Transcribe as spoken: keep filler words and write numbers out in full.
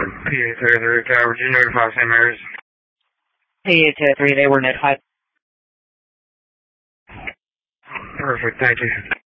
P A thirty-three Tower, did you notify Saint Mary's? P A thirty-three, they were notified. Perfect, thank you.